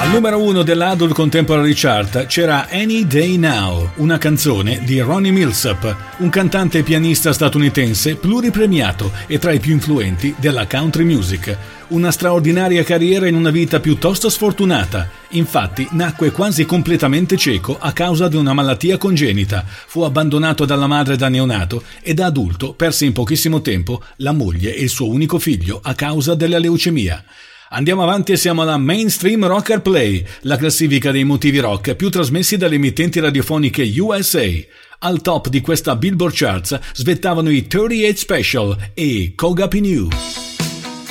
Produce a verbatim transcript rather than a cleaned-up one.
Al numero uno dell'Adult Contemporary Chart c'era Any Day Now, una canzone di Ronnie Milsap, un cantante e pianista statunitense pluripremiato e tra i più influenti della country music. Una straordinaria carriera in una vita piuttosto sfortunata. Infatti nacque quasi completamente cieco a causa di una malattia congenita, fu abbandonato dalla madre da neonato e da adulto perse in pochissimo tempo la moglie e il suo unico figlio a causa della leucemia. Andiamo avanti e siamo alla Mainstream Rocker Play, la classifica dei motivi rock più trasmessi dalle emittenti radiofoniche U S A. Al top di questa Billboard Charts svettavano i trentotto Special e Cog Up in You.